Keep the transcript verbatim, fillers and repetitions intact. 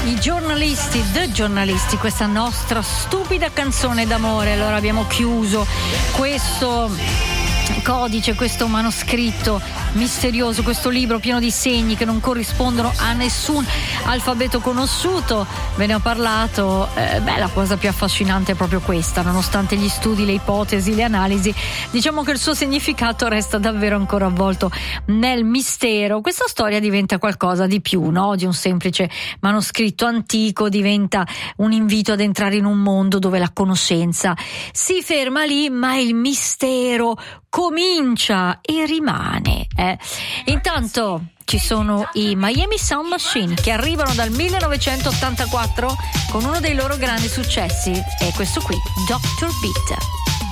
I giornalisti, The Giornalisti, questa nostra stupida canzone d'amore. Allora abbiamo chiuso questo codice, questo manoscritto misterioso, questo libro pieno di segni che non corrispondono a nessun alfabeto conosciuto. Ve ne ho parlato. Eh, beh, la cosa più affascinante è proprio questa, nonostante gli studi, le ipotesi, le analisi, diciamo che il suo significato resta davvero ancora avvolto nel mistero. Questa storia diventa qualcosa di più, no? Di un semplice manoscritto antico, diventa un invito ad entrare in un mondo dove la conoscenza si ferma lì, ma il mistero comincia e rimane. Eh. Intanto ci sono i Miami Sound Machine che arrivano dal millenovecentottantaquattro con uno dei loro grandi successi, e questo qui, doctor Beat.